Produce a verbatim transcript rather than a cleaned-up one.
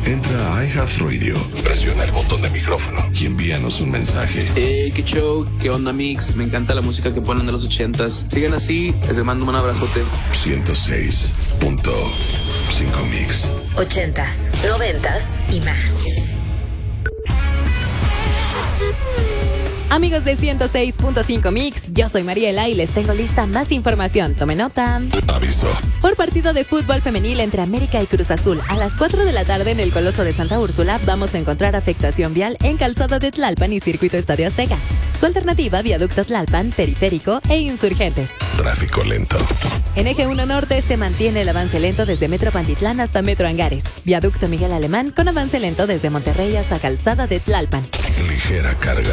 Entra a iHeartRadio, presiona el botón de micrófono y envíanos un mensaje. Hey, qué show, qué onda, Mix. Me encanta la música que ponen de los ochentas. Sigan así, les mando un abrazote. ciento seis punto cinco Mix. Ochentas, noventas y más. Amigos de ciento seis punto cinco Mix, yo soy Mariela y les tengo lista más información. Tome nota. Aviso. Por partido de fútbol femenil entre América y Cruz Azul, a las cuatro de la tarde en el Coloso de Santa Úrsula, vamos a encontrar afectación vial en Calzada de Tlalpan y Circuito Estadio Azteca. Su alternativa, Viaducto Tlalpan, Periférico e Insurgentes. Tráfico lento. En Eje uno Norte se mantiene el avance lento desde Metro Pantitlán hasta Metro Angares. Viaducto Miguel Alemán con avance lento desde Monterrey hasta Calzada de Tlalpan. Ligera carga.